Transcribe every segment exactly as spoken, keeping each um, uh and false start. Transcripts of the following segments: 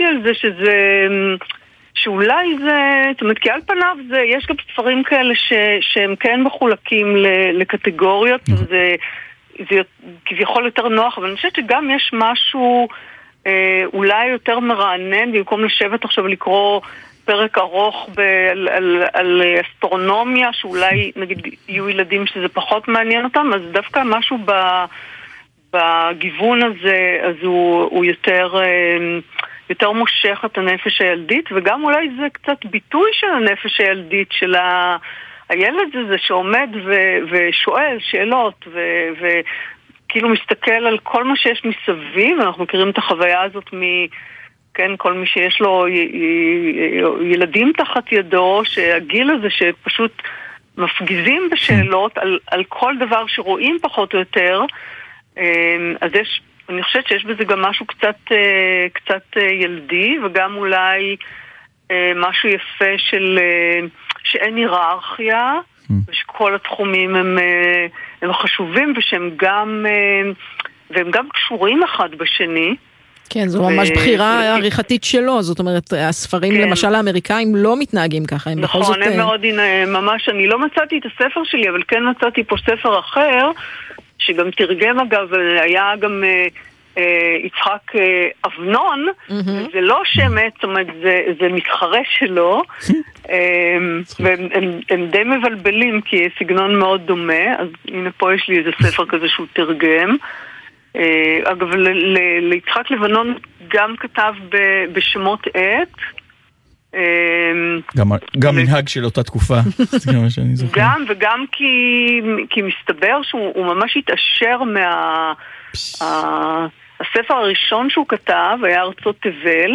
חשבתי על זה שזה, שאולי זה, זאת אומרת, כי על פניו זה, יש גם ספרים כאלה ש, שהם כן מחולקים לקטגוריות, וזה זה כביכול יותר נוח, אבל אני חושבת שגם יש משהו אה, אולי יותר מרענן, במקום לשבת עכשיו לקרוא פרק ארוך ב, על, על, על אסטרונומיה, שאולי נגיד יהיו ילדים שזה פחות מעניין אותם, אז דווקא משהו ב, בגיוון הזה, אז הוא, הוא יותר, אה, יותר מושך את הנפש הילדית, וגם אולי זה קצת ביטוי של הנפש הילדית, של ה... הילד הזה שעומד ו- ושואל שאלות ו- וכאילו מסתכל על כל מה שיש מסביב. אנחנו מכירים את החוויה הזאת מ... כן, כל מי שיש לו י- י- ילדים תחת ידו, שהגיל הזה שפשוט מפגיזים בשאלות על, על כל דבר שרואים פחות או יותר. אז יש, אני חושבת שיש בזה גם משהו קצת, קצת ילדי, וגם אולי משהו יפה של... שאין היררכיה, ושכל התחומים הם, הם חשובים, ושהם גם, והם גם קשורים אחד בשני. כן, זו ממש בחירה עריכתית שלו, זאת אומרת, הספרים למשל האמריקאים לא מתנהגים ככה, הם בכל זאת... נכון, הם מאוד, ממש, אני לא מצאתי את הספר שלי, אבל כן מצאתי פה ספר אחר, שגם תרגם אגב, היה גם... יצחק אבנון, זה לא שמת, זאת אומרת, זה מתחרה שלו, והם די מבלבלים, כי סגנון מאוד דומה, אז הנה פה יש לי איזה ספר כזה שהוא תרגם. אגב, ליצחק לבנון גם כתב בשמות עת, גם מנהג של אותה תקופה, גם וגם כי מסתבר שהוא ממש התעשר מה... הספר הראשון שהוא כתב היה ארצות תבל,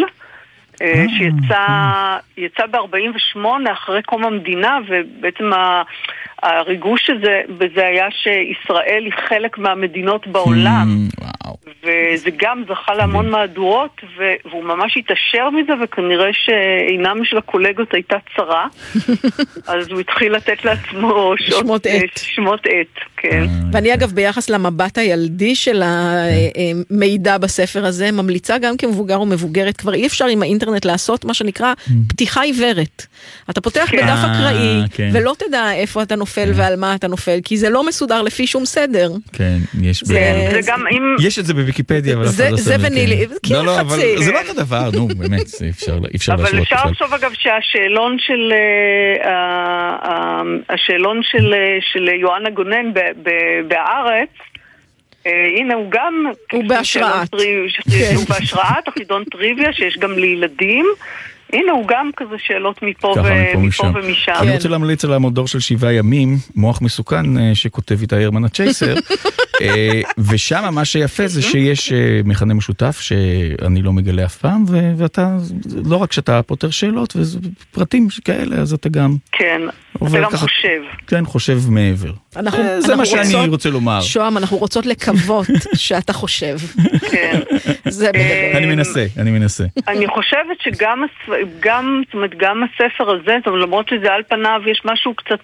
שיצא ב-ארבעים ושמונה אחרי קום המדינה, ובעצם הריגוש הזה בזה היה שישראל היא חלק מהמדינות בעולם, וזה גם זכה להמון מהדורות, והוא ממש התעשר מזה, וכנראה שעינם של הקולגות הייתה צרה, אז הוא התחיל לתת לעצמו שמות עת. שמות עת, כן. ואני אגב ביחס למבט הילדי של המידע בספר הזה, ממליצה גם כמבוגר ומבוגרת, כבר אי אפשר עם האינטרנט לעשות מה שנקרא פתיחה עיוורת. אתה פותח בדף אקראי, ולא תדע איפה אתה נופל ועל מה אתה נופל, כי זה לא מסודר לפי שום סדר. כן, יש יש את זה בוויקיפדיה, אבל זה ונילי, לא, לא, אבל זה לא אותו דבר, נו, באמת, אפשר אבל אפשר לחשוב אגב שהשאלון של השאלון של יואנה גונן בהארץ, הנה הוא גם הוא בהשראת הוא בהשראת החידון טריוויה שיש גם לילדים. הנה הוא גם כזה שאלות מפה ומשם. אני רוצה להמליץ על המודור של שבעה ימים, מוח מסוכן, שכותב איתה הרמן הצ'ייסר, ושם מה שיפה זה שיש מכנה משותף שאני לא מגלה אף פעם, ואתה, לא רק שאתה פותר שאלות ופרטים כאלה, אז אתה גם... כן, אתה גם חושב. כן, חושב מעבר. זה מה שאני רוצה לומר. שואם, אנחנו רוצות לקוות שאתה חושב. כן. אני מנסה, אני מנסה. אני חושבת שגם גם, זאת אומרת, גם הספר הזה, זאת אומרת, למרות שזה על פניו, יש משהו קצת...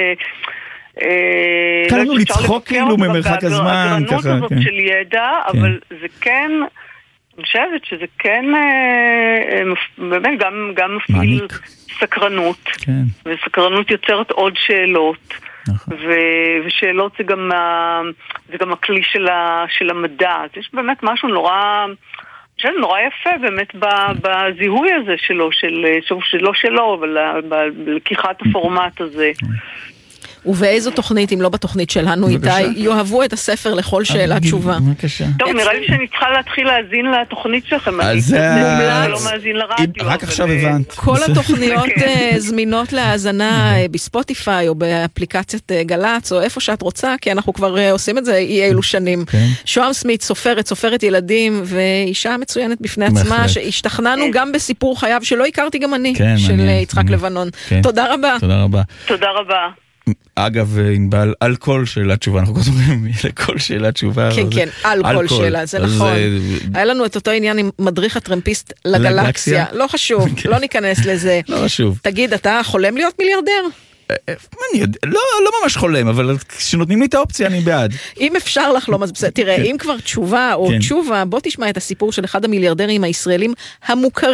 קל לנו לצחוק כאילו ממרחק הזמן, הגרנות הזאת של ידע, אבל זה כן, אני חושבת שזה כן, באמת, גם מפעיל סקרנות, וסקרנות יוצרת עוד שאלות, ושאלות זה גם הכלי של המדע, אז יש באמת משהו נורא... זה נורא יפה באמת בזיהוי הזה שלו, שלא שלו, אבל בלקיחת הפורמט הזה. ובאיזו תוכנית, אם לא בתוכנית שלנו, איתי, יאהבו את הספר לכל שאלה תשובה. טוב, נראה לי שאני צריכה להתחיל להזין לתוכנית שלכם. אז זה לא מאזין לרדיו. רק עכשיו הבנת. כל התוכניות זמינות להאזנה בספוטיפיי, או באפליקציית גלץ, או איפה שאת רוצה, כי אנחנו כבר עושים את זה אי אילו שנים. שואם סמית, סופרת, סופרת ילדים, ואישה מצוינת בפני עצמה, שהשתכנענו גם בסיפור חייו, שלא הכרתי גם אני, של יצחק לבנון. תודה רבה. תודה רבה. תודה רבה. אגב, אינבל, על כל שאלת תשובה, אנחנו קוראים לכל שאלת תשובה. כן, כן, על כל שאלה, זה נכון. היה לנו את אותו עניין עם מדריך הטרמפיסט לגלקסיה, לא חשוב, לא ניכנס לזה. לא חשוב. תגיד, אתה חולם להיות מיליארדר? אני יודע, לא, לא ממש חולם, אבל כשנותנים לי את האופציה אני בעד. אם אפשר לחלום, אז בסדר, תראה, אם כבר תשובה או תשובה, בוא תשמע את הסיפור של אחד המיליארדרים הישראלים המוכרים.